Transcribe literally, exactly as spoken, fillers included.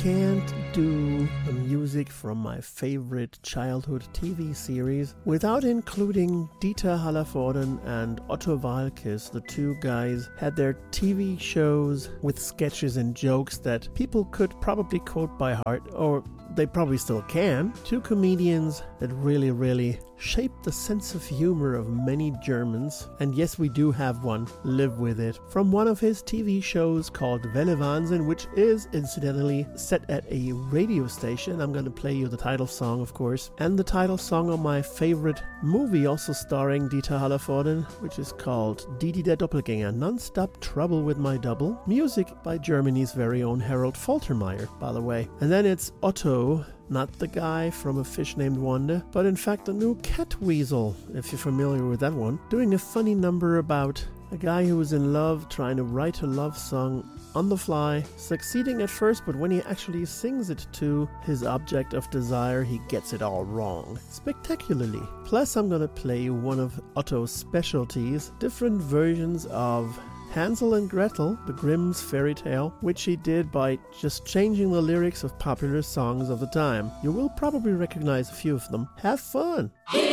can't do the music from my favorite childhood T V series without including Dieter Hallervorden and Otto Waalkes. The two guys had their T V shows with sketches and jokes that people could probably quote by heart, or they probably still can. Two comedians that really, really shaped the sense of humor of many Germans. And yes, we do have one, live with it, from one of his T V shows called Welle Wahnsinn, which is incidentally set at a radio station. I'm going to play you the title song, of course, and the title song of my favorite movie, also starring Dieter Hallervorden, which is called Didi der Doppelgänger, Non-Stop Trouble with My Double. Music by Germany's very own Harold Faltermeyer, by the way. And then it's Otto, not the guy from A Fish Named Wanda, but in fact the new Catweasel, if you're familiar with that one, doing a funny number about a guy who was in love, trying to write a love song on the fly, succeeding at first, but when he actually sings it to his object of desire, he gets it all wrong, spectacularly. Plus, I'm gonna play you one of Otto's specialties, different versions of Hansel and Gretel, the Grimm's fairy tale, which he did by just changing the lyrics of popular songs of the time. You will probably recognize a few of them. Have fun!